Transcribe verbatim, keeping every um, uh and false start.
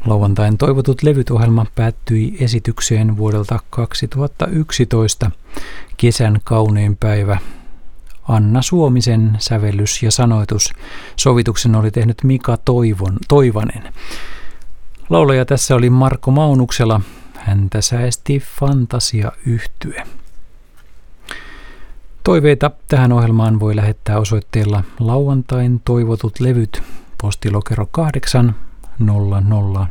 Lauantain toivotut levyt-ohjelma päättyi esitykseen vuodelta kaksituhattayksitoista. Kesän kaunein päivä. Anna Suomisen sävellys ja sanoitus. Sovituksen oli tehnyt Mika Toivon, Toivanen. Laulaja tässä oli Marko Maunuksela. Häntä säesti Fantasia-yhtye. Toiveita tähän ohjelmaan voi lähettää osoitteella Lauantain toivotut levyt, postilokero kahdeksan nolla nolla